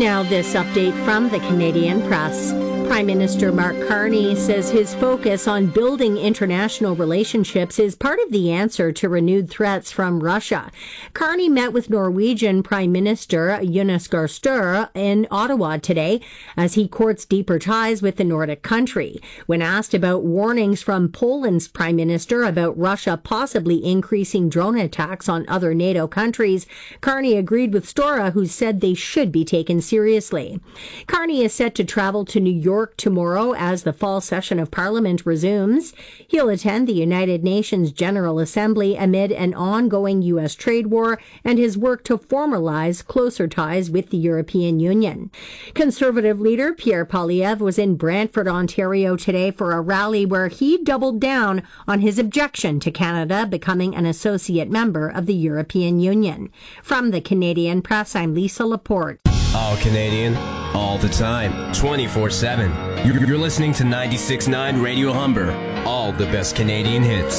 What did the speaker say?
Now this update from the Canadian Press. Prime Minister Mark Carney says his focus on building international relationships is part of the answer to renewed threats from Russia. Carney met with Norwegian Prime Minister Jonas Gahr Støre in Ottawa today as he courts deeper ties with the Nordic country. When asked about warnings from Poland's Prime Minister about Russia possibly increasing drone attacks on other NATO countries, Carney agreed with Støre, who said they should be taken seriously. Carney is set to travel to New York tomorrow as the fall session of Parliament resumes. He'll attend the United Nations General Assembly amid an ongoing U.S. trade war and his work to formalize closer ties with the European Union. Conservative leader Pierre Poilievre was in Brantford, Ontario today for a rally where he doubled down on his objection to Canada becoming an associate member of the European Union. From the Canadian Press, I'm Lisa Laporte. All Canadian, all the time, 24/7. You're listening to 96.9 Radio Humber. All the best Canadian hits.